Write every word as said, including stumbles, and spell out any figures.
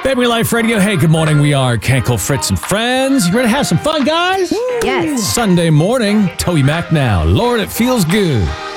Family Life Radio. Hey, good morning. We are Cankle, Fritz, and friends. You ready to have some fun, guys? Yes. Sunday morning. Toby Mac now. Lord, it feels good.